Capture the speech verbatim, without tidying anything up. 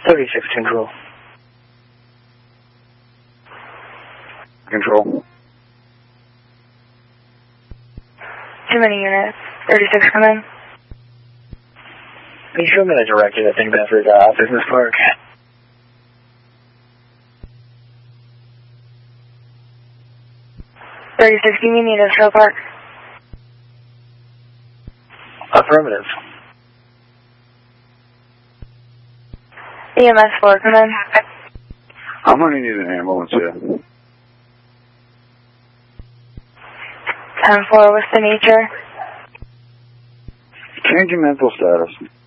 thirty-six Control. Control. Too many units. thirty-six, come in. Can you show me the director that thing Bedford uh, Business Park? thirty-six, do you mean Industrial Park? Affirmative. E M S four, come in. I'm going to need an ambulance here. ten four, what's the nature? Changing mental status.